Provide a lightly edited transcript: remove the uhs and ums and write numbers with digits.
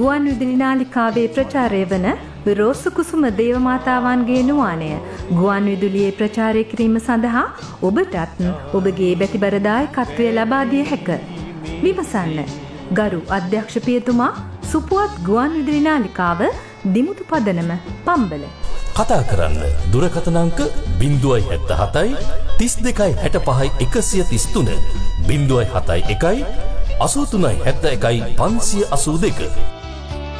ගුවන් විදුලි නාලිකාවේ ප්‍රචාරය වන රෝස කුසුම දේවමාතාවන්ගේ නුවාණය ගුවන් විදුලියේ ප්‍රචාරය කිරීම සඳහා ඔබටත් ඔබගේ බැතිබර දායකත්වය ලබා දිය හැක. විමසන්න. ගරු අධ්‍යක්ෂ පියතුමා, සුපුවත් ගුවන් විදුලි නාලිකාව, දිමුතු පදනම, පම්බල. කතා කරන්න දුරකථන අංක 077 32 65 133 071 83 71 582